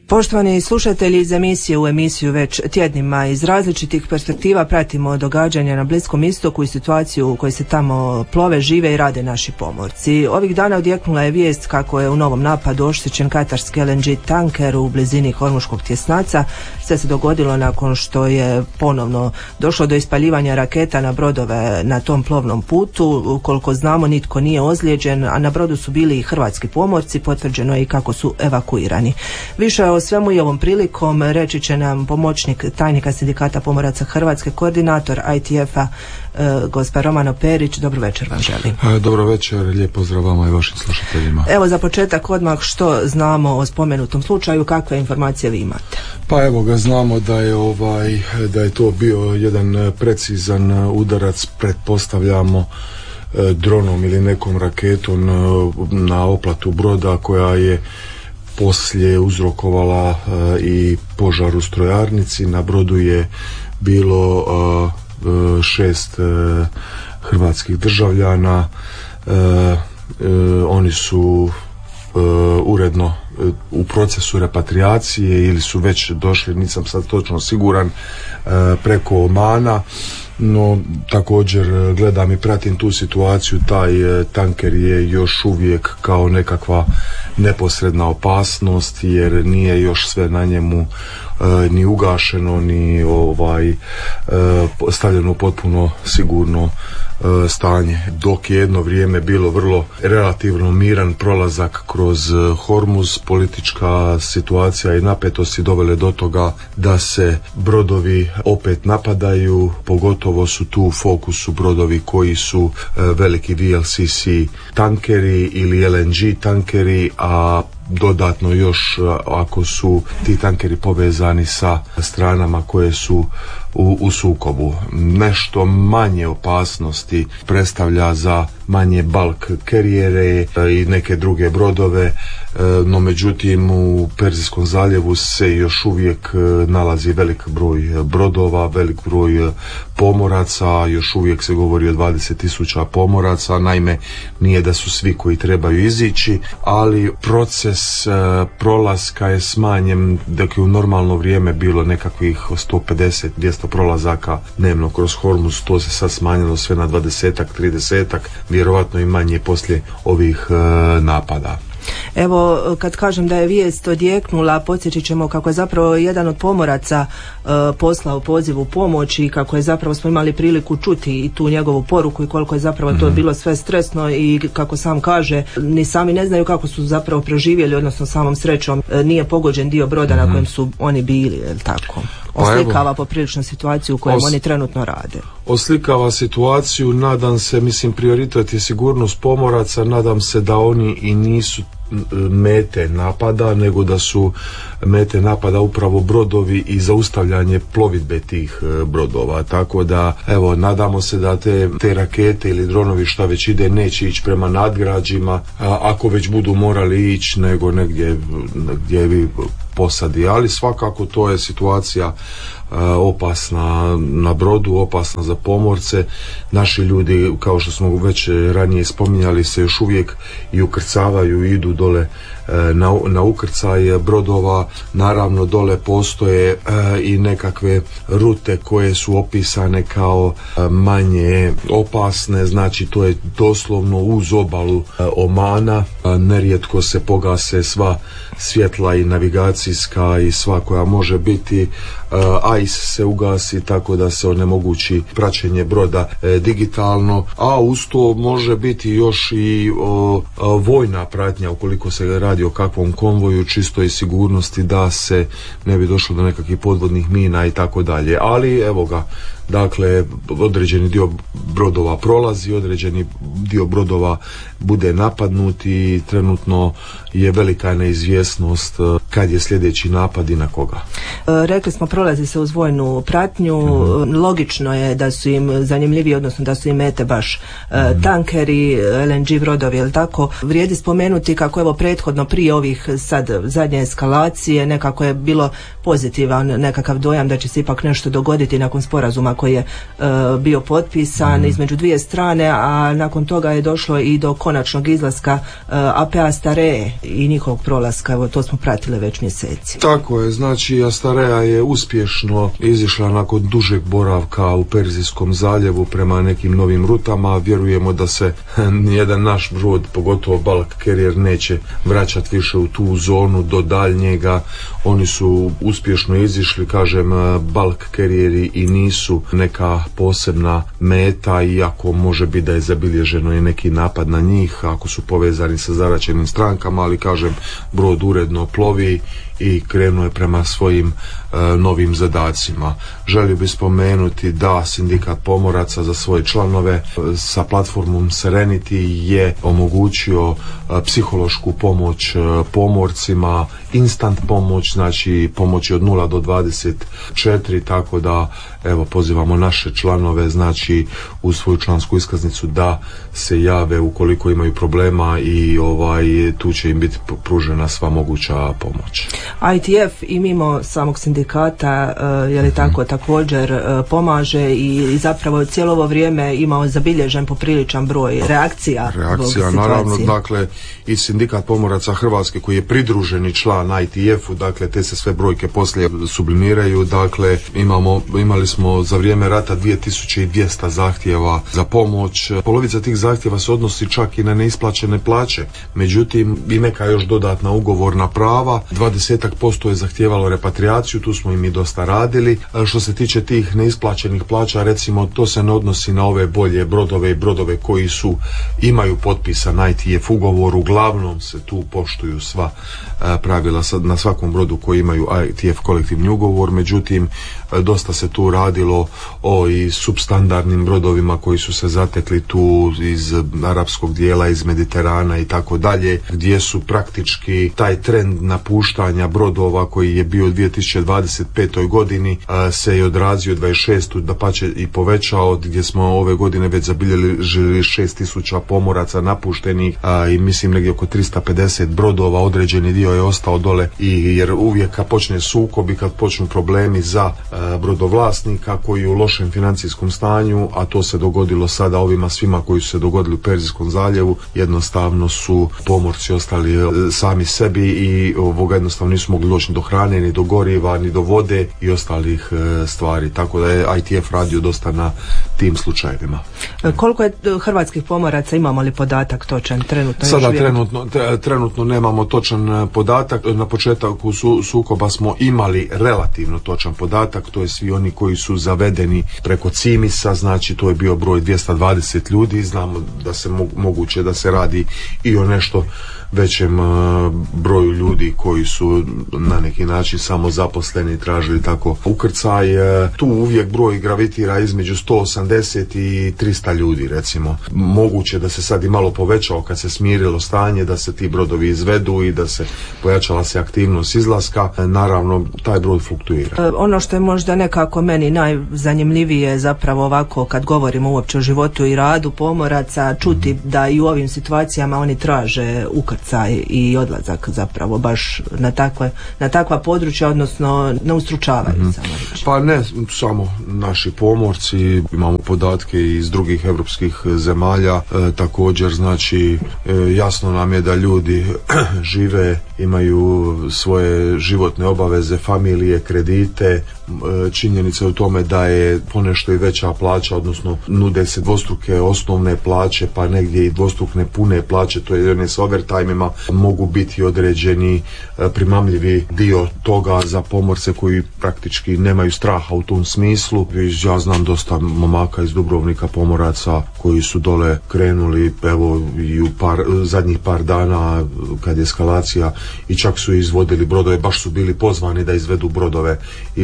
Poštovani slušatelji, iz emisije u emisiju već tjednima iz različitih perspektiva pratimo događanja na Bliskom istoku i situaciju u kojoj se tamo plove, žive i rade naši pomorci. Ovih dana odjeknula je vijest kako je u novom napadu oštećen katarski LNG tanker u blizini Hormuškog tjesnaca. Sve se dogodilo nakon što je ponovno došlo do ispaljivanja raketa na brodove na tom plovnom putu. Ukoliko znamo, nitko nije ozlijeđen, a na brodu su bili i hrvatski pomorci. Potvrđeno je i kako su evakuirani. Više o svemu i ovom prilikom reći će nam pomoćnik tajnika Sindikata pomoraca Hrvatske, koordinator ITF-a, gospa Romano Perić. Dobro večer vam želim. Dobro večer, lijep pozdrav vama i vašim slušateljima. Evo za početak odmah što znamo o spomenutom slučaju, kakve informacije vi imate? Pa evo ga, znamo da je to bio jedan precizan udarac, pretpostavljamo dronom ili nekom raketom na oplatu broda, koja je poslije uzrokovala i požar u strojarnici. Na brodu je bilo 6 hrvatskih državljana. Oni su uredno u procesu repatriacije ili su već došli, nisam sad točno siguran, preko Omana. No također gledam i pratim tu situaciju. Taj tanker je još uvijek kao nekakva neposredna opasnost, jer nije još sve na njemu ni ugašeno, ni stavljeno potpuno sigurno stanje. Dok je jedno vrijeme bilo vrlo relativno miran prolazak kroz Hormuz, politička situacija i napetosti dovele do toga da se brodovi opet napadaju. Pogotovo su tu u fokusu brodovi koji su veliki VLCC tankeri ili LNG tankeri, a dodatno još ako su ti tankeri povezani sa stranama koje su u sukobu. Nešto manje opasnosti predstavlja za manje bulk kerijere i neke druge brodove, no međutim u Perzijskom zaljevu se još uvijek nalazi velik broj brodova, velik broj pomoraca. Još uvijek se govori o 20.000 pomoraca. Naime, nije da su svi koji trebaju izići, ali proces prolaska je smanjen. Dakle, u normalno vrijeme bilo nekakvih 150-200 prolazaka dnevno kroz Hormuz, to se sad smanjilo sve na 20-ak, 30-ak, vjerovatno i manje poslije ovih napada. Evo, kad kažem da je vijest odjeknula, podsjetit ćemo kako je zapravo jedan od pomoraca poslao poziv u pomoć i kako je zapravo smo imali priliku čuti i tu njegovu poruku i koliko je zapravo to bilo sve stresno i kako sam kaže, ni sami ne znaju kako su zapravo proživjeli, odnosno samom srećom nije pogođen dio broda na kojem su oni bili, je li tako? Oslikava poprilično situaciju u kojoj oni trenutno rade. Oslikava situaciju, nadam se, prioritet je sigurnost pomoraca, nadam se da oni i nisu mete napada, nego da su mete napada upravo brodovi i zaustavljanje plovidbe tih brodova. Tako da, evo, nadamo se da te rakete ili dronovi šta već ide neće ići prema nadgrađima, ako već budu morali ići, nego negdje bi posadi. Ali svakako to je situacija opasna na brodu, opasna za pomorce. Naši ljudi, kao što smo već ranije spominjali, se još uvijek i ukrcavaju i idu dole na ukrcaj brodova. Naravno, dole postoje i nekakve rute koje su opisane kao manje opasne, znači to je doslovno uz obalu Omana. Nerijetko se pogase sva svjetla i navigacijska i sva koja može biti, ICE se ugasi tako da se onemogući praćenje broda digitalno, a uz to može biti još i vojna pratnja ukoliko se radi o kakvom konvoju, čisto i sigurnosti da se ne bi došlo do nekakvih podvodnih mina i tako dalje. Ali evo ga, dakle, određeni dio brodova prolazi, određeni dio brodova bude napadnut i trenutno je velika neizvjesnost kad je sljedeći napad i na koga. Rekli smo, prolazi se uz vojnu pratnju. Logično je da su im zanimljivi, odnosno da su im mete baš tankeri, LNG brodovi, jel tako? Vrijedi spomenuti kako evo prethodno prije ovih sad zadnje eskalacije, nekako je bilo pozitivan nekakav dojam da će se ipak nešto dogoditi nakon sporazuma koji je bio potpisan između dvije strane, a nakon toga je došlo i do konačnog izlaska APA Stareje i njihovog prolaska, evo to smo pratili već mjeseci. Tako je, znači Astareja je uspješno izišla nakon dužeg boravka u Perzijskom zaljevu prema nekim novim rutama. Vjerujemo da se nijedan naš brod, pogotovo Bulk Carrier, neće vraćati više u tu zonu do daljnjega. Oni su uspješno izišli, kažem, Bulk Carrieri i nisu neka posebna meta, iako može biti da je zabilježeno i neki napad na njih ako su povezani sa zaraćenim strankama, ali kažem, brod uredno plovi i krenuo je prema svojim novim zadacima. Želio bih spomenuti da Sindikat pomoraca za svoje članove sa platformom Serenity je omogućio psihološku pomoć pomorcima, instant pomoć, znači pomoći od 0 do 24, tako da evo pozivamo naše članove, znači u svoju člansku iskaznicu da se jave ukoliko imaju problema i tu će im biti pružena sva moguća pomoć. ITF i mimo samog sindikata, je li tako, također pomaže i zapravo cijelo ovo vrijeme imao zabilježen popriličan broj reakcija naravno, dakle i Sindikat pomoraca Hrvatske koji je pridruženi član ITF-u, dakle te se sve brojke poslije sublimiraju, dakle imali smo za vrijeme rata 2200 zahtjeva za pomoć. Polovica tih zahtjeva se odnosi čak i na neisplaćene plaće, međutim i neka još dodatna ugovorna prava. 20% je zahtijevalo repatriaciju, tu smo i mi dosta radili. Što se tiče tih neisplaćenih plaća, recimo to se ne odnosi na ove bolje brodove i brodove koji imaju potpisan ITF ugovor, uglavnom se tu poštuju sva pravila na svakom brodu koji imaju ITF kolektivni ugovor, međutim dosta se tu radilo o i substandardnim brodovima koji su se zatekli tu iz arapskog dijela, iz Mediterana i tako dalje, gdje su praktički taj trend napuštanja brodova koji je bio u 2025. godini se je odrazio 26. dapače i povećao, gdje smo ove godine već zabilježili 6000 pomoraca napuštenih i mislim negdje oko 350 brodova, određeni dio je ostao dole jer uvijek kad počne sukob i kad počnu problemi za brodovlasnika koji je u lošem financijskom stanju, a to se dogodilo sada ovima svima koji su se dogodili u Perzijskom zaljevu, jednostavno su pomorci ostali sami sebi i jednostavno nisu mogli doći do hrane, ni do goriva, ni do vode i ostalih stvari, tako da je ITF radio dosta na tim slučajevima. Koliko je hrvatskih pomoraca, imamo li podatak točan trenutno? Sada trenutno nemamo točan podatak. Na početku sukoba smo imali relativno točan podatak, to je svi oni koji su zavedeni preko CIMIS-a, znači to je bio broj 220 ljudi, znamo da se moguće da se radi i o nešto većem broju ljudi koji su na neki način samo zaposleni, tražili tako ukrcaj. Tu uvijek broj gravitira između 180 i 300 ljudi, recimo. Moguće da se sad i malo povećao kad se smirilo stanje, da se ti brodovi izvedu i da se pojačala se aktivnost izlaska. Naravno, taj broj fluktuira. Ono što je možda nekako meni najzanimljivije zapravo ovako kad govorimo uopće o životu i radu pomoraca, čuti da i u ovim situacijama oni traže ukrcaj i odlazak zapravo baš na takva područja, odnosno ne ustručavaju. Pa ne samo naši pomorci, imamo podatke iz drugih europskih zemalja, također znači jasno nam je da ljudi žive, imaju svoje životne obaveze, familije, kredite. Činjenica je u tome da je ponešto i veća plaća, odnosno nude se dvostruke osnovne plaće, pa negdje i dvostrukne pune plaće, to je one s overtime-ima, mogu biti određeni primamljivi dio toga za pomorce koji praktički nemaju straha u tom smislu. Ja znam dosta momaka iz Dubrovnika, pomoraca koji su dole krenuli, evo i u zadnjih par dana kad je eskalacija, i čak su izvodili brodove, baš su bili pozvani da izvedu brodove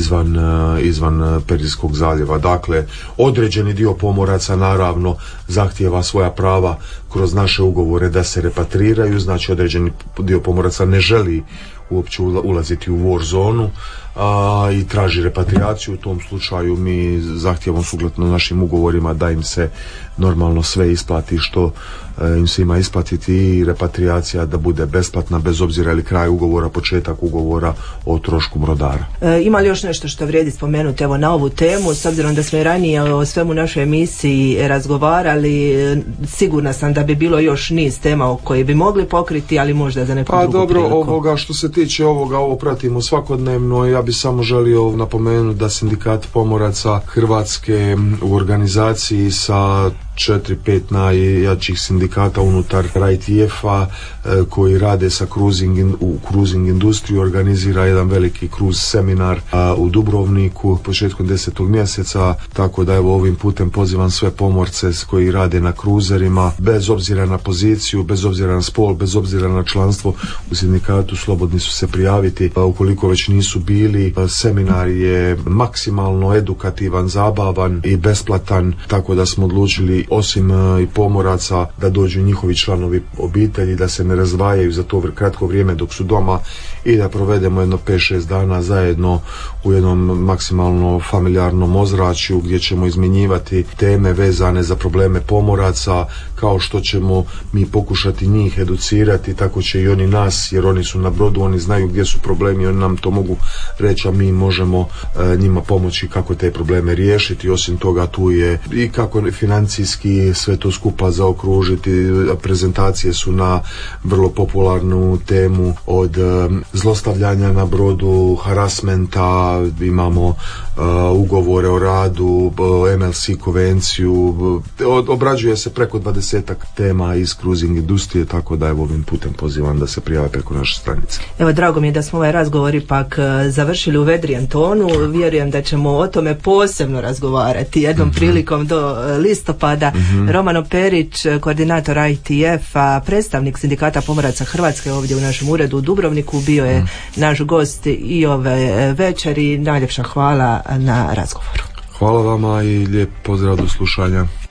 izvan Perzijskog zaljeva. Dakle, određeni dio pomoraca naravno zahtijeva svoja prava kroz naše ugovore da se repatriraju, znači određeni dio pomoraca ne želi uopće ulaziti u war zonu i traži repatriaciju. U tom slučaju mi zahtijevamo sukladno našim ugovorima da im se normalno sve isplati što im se ima isplatiti i repatriacija da bude besplatna bez obzira ili kraj ugovora, početak ugovora o trošku brodara. Ima li još nešto što vrijedi spomenuti evo na ovu temu, s obzirom da smo i ranije o svemu našoj emisiji razgovarali, sigurna sam da bi bilo još niz tema koje bi mogli pokriti, ali možda za neku drugu priliku. Što se tiče ovoga, ovo pratimo svakodnevno. Ja bi samo želio napomenuti da Sindikat pomoraca Hrvatske u organizaciji sa 4-5 najjačih sindikata unutar ITF-a koji rade sa cruising industriju organizira jedan veliki cruise seminar u Dubrovniku početkom 10. mjeseca, tako da evo ovim putem pozivam sve pomorce koji rade na kruzerima, bez obzira na poziciju, bez obzira na spol, bez obzira na članstvo u sindikatu, slobodni su se prijaviti ukoliko već nisu bili. Seminar je maksimalno edukativan, zabavan i besplatan, tako da smo odlučili osim i pomoraca da dođu njihovi članovi obitelji, da se ne razdvajaju za to kratko vrijeme dok su doma i da provedemo jedno 5-6 dana zajedno u jednom maksimalno familijarnom ozračju gdje ćemo izmjenjivati teme vezane za probleme pomoraca, kao što ćemo mi pokušati njih educirati, tako će i oni nas, jer oni su na brodu, oni znaju gdje su problemi, oni nam to mogu reći, a mi možemo njima pomoći kako te probleme riješiti. Osim toga tu je i kako financijski sve to skupa zaokružiti. Prezentacije su na vrlo popularnu temu od zlostavljanja na brodu, harasmenta, imamo ugovore o radu, MLC konvenciju, obrađuje se preko 20 tema iz cruising industrije, tako da evo ovim putem pozivam da se prijave preko naše stranice. Evo, drago mi je da smo ovaj razgovor ipak završili u vedrijem tonu. Vjerujem da ćemo o tome posebno razgovarati jednom prilikom do listopada. Romano Perić, koordinator ITF-a, predstavnik Sindikata pomoraca Hrvatske ovdje u našem uredu u Dubrovniku, bio je naš gost i ove večeri. Najljepša hvala na razgovoru. Hvala vama i lijep pozdrav do slušanja.